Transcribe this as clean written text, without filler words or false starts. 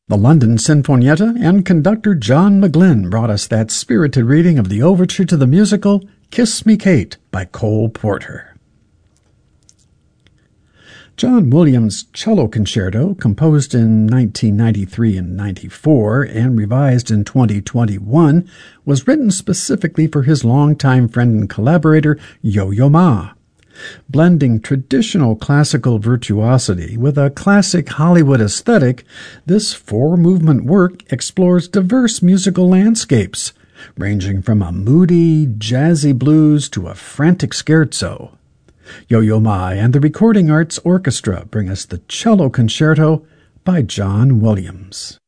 The London Sinfonietta and conductor John McGlynn brought us that spirited reading of the overture to the musical Kiss Me Kate by Cole Porter. John Williams' Cello Concerto, composed in 1993 and 94 and revised in 2021, was written specifically for his longtime friend and collaborator Yo-Yo Ma. Blending traditional classical virtuosity with a classic Hollywood aesthetic, this four-movement work explores diverse musical landscapes, ranging from a moody, jazzy blues to a frantic scherzo. Yo-Yo Ma and the Recording Arts Orchestra bring us the Cello Concerto by John Williams.